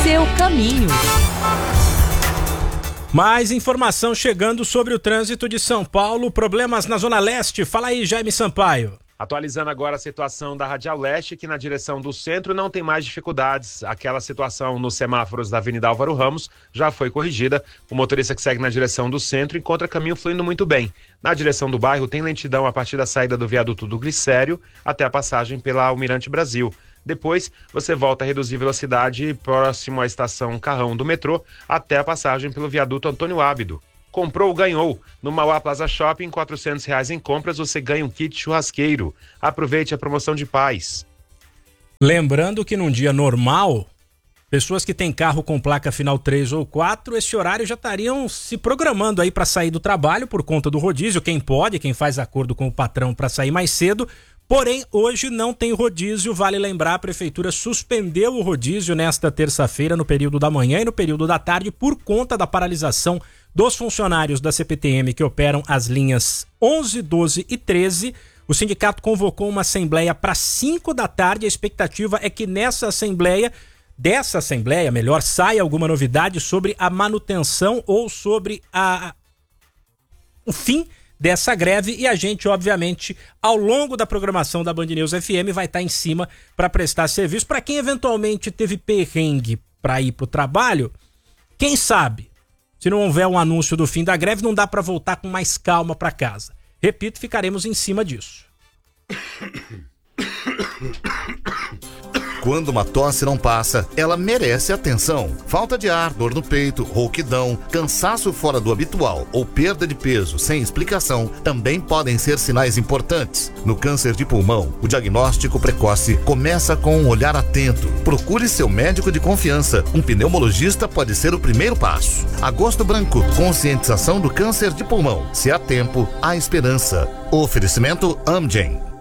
seu caminho. Mais informação chegando sobre o trânsito de São Paulo, problemas na Zona Leste. Fala aí, Jaime Sampaio. Atualizando agora a situação da Radial Leste, que na direção do centro não tem mais dificuldades. Aquela situação nos semáforos da Avenida Álvaro Ramos já foi corrigida. O motorista que segue na direção do centro encontra caminho fluindo muito bem. Na direção do bairro tem lentidão a partir da saída do viaduto do Glicério até a passagem pela Almirante Brasil. Depois, você volta a reduzir velocidade próximo à estação Carrão do metrô até a passagem pelo viaduto Antônio Ábido. Comprou, ganhou. No Mauá Plaza Shopping, R$400 em compras, você ganha um kit churrasqueiro. Aproveite a promoção de paz. Lembrando que num dia normal, pessoas que têm carro com placa final 3 ou 4, esse horário já estariam se programando aí para sair do trabalho por conta do rodízio. Quem pode, quem faz acordo com o patrão para sair mais cedo. Porém, hoje não tem rodízio, vale lembrar, a prefeitura suspendeu o rodízio nesta terça-feira no período da manhã e no período da tarde por conta da paralisação dos funcionários da CPTM que operam as linhas 11, 12 e 13. O sindicato convocou uma assembleia para 5 da tarde, a expectativa é que dessa assembleia, saia alguma novidade sobre a manutenção ou sobre o fim dessa greve, e a gente, obviamente, ao longo da programação da Band News FM vai estar em cima para prestar serviço. Para quem eventualmente teve perrengue para ir para o trabalho, quem sabe, se não houver um anúncio do fim da greve, não dá para voltar com mais calma para casa. Repito, ficaremos em cima disso. Quando uma tosse não passa, ela merece atenção. Falta de ar, dor no peito, rouquidão, cansaço fora do habitual ou perda de peso sem explicação também podem ser sinais importantes. No câncer de pulmão, o diagnóstico precoce começa com um olhar atento. Procure seu médico de confiança. Um pneumologista pode ser o primeiro passo. Agosto Branco, conscientização do câncer de pulmão. Se há tempo, há esperança. Oferecimento Amgen.